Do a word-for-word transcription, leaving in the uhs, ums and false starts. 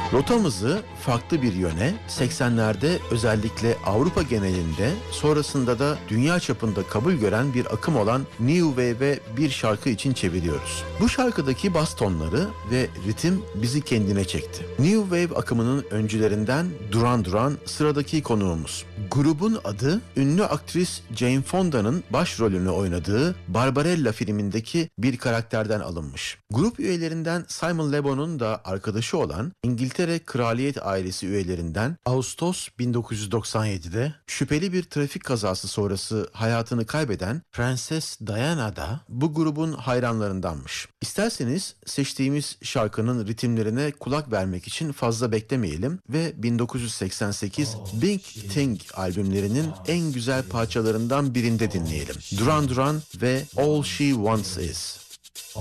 Rotamızı farklı bir yöne seksenlerde özellikle Avrupa genelinde sonrasında da dünya çapında kabul gören bir akım olan New Wave'e bir şarkı için çeviriyoruz. Bu şarkıdaki bas tonları ve ritim bizi kendine çekti. New Wave akımının öncülerinden Duran Duran sıradaki konuğumuz. Grubun adı ünlü aktris Jane Fonda'nın başrolünü oynadığı Barbarella filmindeki bir karakterden alınmış. Grup üyelerinden Simon Le Bon'un da arkadaşı olan İngiltere Kraliyet ailesi üyelerinden Ağustos bin dokuz yüz doksan yedide şüpheli bir trafik kazası sonrası hayatını kaybeden Prenses Diana da bu grubun hayranlarındanmış. İsterseniz seçtiğimiz şarkının ritimlerine kulak vermek için fazla beklemeyelim ve bin dokuz yüz seksen sekiz Big Thing albümlerinin en güzel parçalarından birinde dinleyelim. Duran Duran ve All She Wants Is.